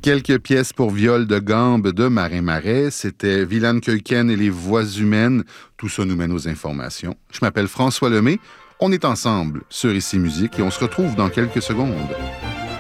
Quelques pièces pour viol de gambe de Marin Marais. C'était Wieland Keuken et les voix humaines. Tout ça nous mène aux informations. Je m'appelle François Lemay. On est ensemble sur Ici Musique et on se retrouve dans quelques secondes.